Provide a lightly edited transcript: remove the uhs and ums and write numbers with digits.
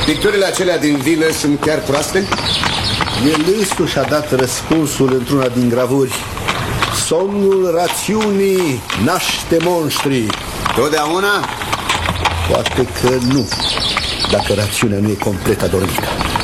Picturile acelea din vilă sunt chiar proaste? El însuși a dat răspunsul într-una din gravuri. Somnul rațiunii naște monștri. Totdeauna? Poate că nu, dacă rațiunea nu e complet adormită.